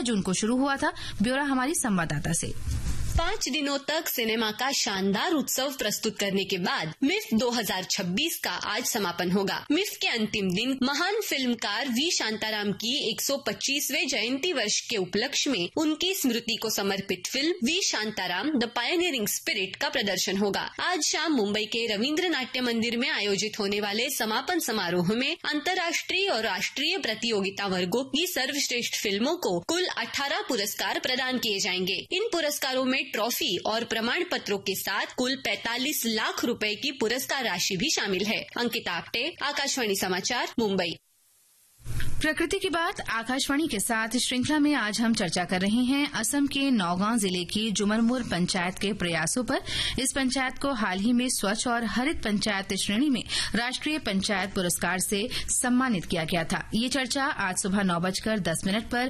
16 जून को शुरू हुआ था। ब्यौरा हमारी संवाददाता से। 5 दिनों तक सिनेमा का शानदार उत्सव प्रस्तुत करने के बाद मिफ्फ 2026 का आज समापन होगा। मिफ्फ के अंतिम दिन महान फिल्मकार वी शांताराम की 125वें जयंती वर्ष के उपलक्ष्य में उनकी स्मृति को समर्पित film we Shantaram the pioneering spirit का प्रदर्शन होगा। आज शाम मुंबई के रविंद्र नाट्य मंदिर में आयोजित होने वाले समापन समारोह में अंतर्राष्ट्रीय और राष्ट्रीय प्रतियोगिता वर्गों की सर्वश्रेष्ठ फिल्मों को कुल 18 पुरस्कार प्रदान किए जाएंगे। इन पुरस्कारों में ट्रॉफी और प्रमाण पत्रों के साथ कुल 45 लाख रुपए की पुरस्कार राशि भी शामिल है। अंकिता आप्टे, आकाशवाणी समाचार, मुंबई। प्रकृति की बात आकाशवाणी के साथ श्रृंखला में आज हम चर्चा कर रहे हैं असम के नौगांव जिले की जुमरमुर पंचायत के प्रयासों पर। इस पंचायत को हाल ही में स्वच्छ और हरित पंचायत श्रेणी में राष्ट्रीय पंचायत पुरस्कार से सम्मानित किया गया था। ये चर्चा आज सुबह 9:10 पर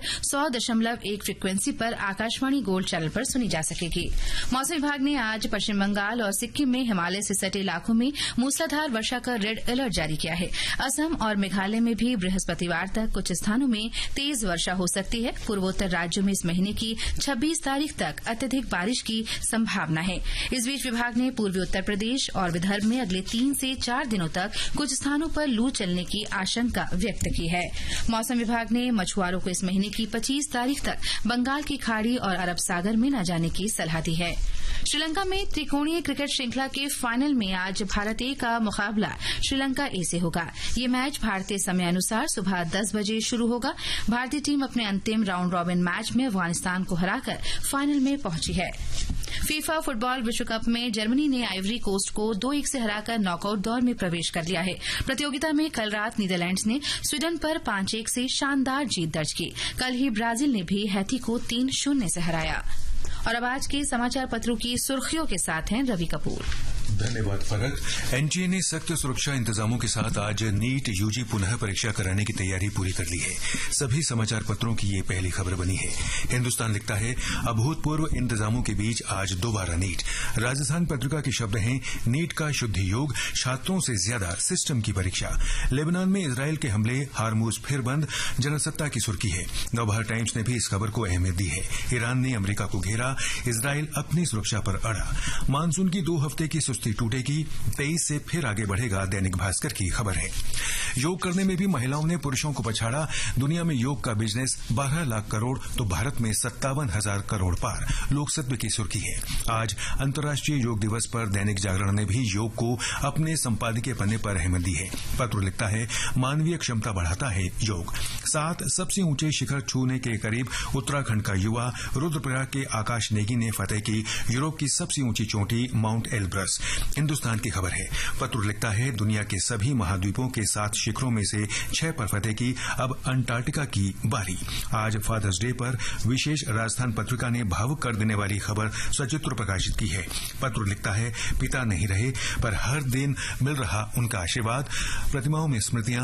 100.1 फ्रीक्वेंसी पर आकाशवाणी गोल्ड चैनल पर सुनी जा सकेगी। मौसम विभाग ने आज पश्चिम बंगाल और सिक्किम में हिमालय से सटे इलाकों में मूसलाधार वर्षा का रेड अलर्ट जारी किया है। असम और मेघालय में भी बृहस्पतिवार तक कुछ स्थानों में तेज वर्षा हो सकती है। पूर्वोत्तर राज्यों में इस महीने की 26 तारीख तक अत्यधिक बारिश की संभावना है। इस बीच विभाग ने पूर्वी उत्तर प्रदेश और विदर्भ में अगले 3 से 4 दिनों तक कुछ स्थानों पर लू चलने की आशंका व्यक्त की है। मौसम विभाग ने मछुआरों को इस महीने की 25 तारीख तक बंगाल की खाड़ी और अरब सागर में न जाने की सलाह दी है। श्रीलंका में त्रिकोणीय क्रिकेट श्रृंखला के फाइनल में आज भारत ए का मुकाबला श्रीलंका ए से होगा। ये मैच भारतीय समय अनुसार सुबह 10 बजे शुरू होगा। भारतीय टीम अपने अंतिम राउंड रॉबिन मैच में अफगानिस्तान को हराकर फाइनल में पहुंची है। फीफा फुटबॉल विश्व कप में जर्मनी ने आइवरी कोस्ट को 2-1 से हराकर नॉकआउट दौर में प्रवेश कर लिया है। प्रतियोगिता में कल रात नीदरलैंड्स ने स्वीडन पर 5-1 से शानदार जीत दर्ज की। कल ही ब्राजील ने भी हैती को 3-0 से हराया। और अब आज के समाचार पत्रों की सुर्खियों के साथ हैं रवि कपूर। धन्यवाद फरक। एनटीए ने सख्त सुरक्षा इंतजामों के साथ आज नीट यूजी पुनः परीक्षा कराने की तैयारी पूरी कर ली है। सभी समाचार पत्रों की ये पहली खबर बनी है। हिंदुस्तान लिखता है अभूतपूर्व इंतजामों के बीच आज दोबारा नीट। राजस्थान पत्रिका के शब्द हैं नीट का शुद्धि योग, छात्रों से ज्यादा सिस्टम की परीक्षा। लेबनान में इजरायल के हमले, हारमूज फिर बंद, जनसत्ता की सुर्खी है। नवभारत टाइम्स ने भी इस खबर को अहमियत दी है। ईरान ने अमेरिका को घेरा, इजरायल अपनी सुरक्षा पर अड़ा। मानसून की 2 हफ्ते की सुस्ती टूटेगी, 23 से फिर आगे बढ़ेगा, दैनिक भास्कर की खबर है। योग करने में भी महिलाओं ने पुरुषों को पछाड़ा। दुनिया में योग का बिजनेस 12 लाख करोड़ तो भारत में 57,000 करोड़ पार, लोकसत्व की सुर्खी है। आज अंतर्राष्ट्रीय योग दिवस पर दैनिक जागरण ने भी योग को अपने संपादकीय पन्ने पर अहमियत दी है। पत्र लिखता है मानवीय क्षमता बढ़ाता है योग। 7 सबसे ऊंचे शिखर छूने के करीब उत्तराखंड का युवा रुद्रप्रयाग के आकाश नेगी ने फतेह की यूरोप की सबसे ऊंची चोटी माउंट एलब्रस। हिंदुस्तान की खबर है। पत्र लिखता है दुनिया के सभी महाद्वीपों के 7 शिखरों में से 6 पर फतेह की, अब अंटार्कटिका की बारी। आज फादर्स डे पर विशेष राजस्थान पत्रिका ने भावुक कर देने वाली खबर सचित्र प्रकाशित की है। पत्र लिखता है पिता नहीं रहे पर हर दिन मिल रहा उनका आशीर्वाद। प्रतिमाओं में स्मृतियां,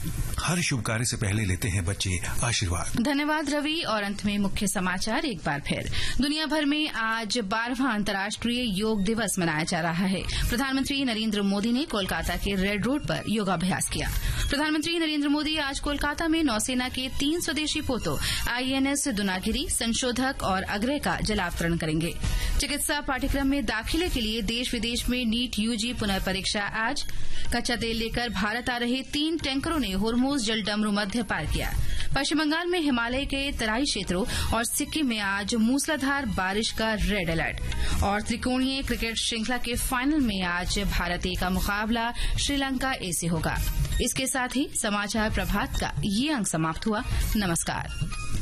हर शुभ कार्य से पहले लेते हैं बच्चे आशीर्वाद। धन्यवाद रवि। और अंत में मुख्य समाचार एक बार फिर। दुनिया भर में आज 12वां अंतर्राष्ट्रीय योग दिवस मनाया जा रहा है। प्रधानमंत्री नरेंद्र मोदी ने कोलकाता के रेड रोड पर योगाभ्यास किया। प्रधानमंत्री नरेंद्र मोदी आज कोलकाता में नौसेना के 3 स्वदेशी पोतों आईएनएस दुनागिरी, संशोधक और अग्रय का जलावतरण करेंगे। चिकित्सा पाठ्यक्रम में दाखिले के लिए देश विदेश में नीट यूजी पुनः परीक्षा आज। कच्चा तेल लेकर भारत आ रहे 3 टैंकरों ने होर्मुज जल डमरू मध्य पार किया। पश्चिम बंगाल में हिमालय के तराई क्षेत्रों और सिक्किम में आज मूसलाधार बारिश का रेड अलर्ट। और त्रिकोणीय क्रिकेट श्रृंखला के फाइनल में आज भारत ए का मुकाबला श्रीलंका ए से होगा। इसके साथ ही समाचार प्रभात का ये अंक समाप्त हुआ। नमस्कार।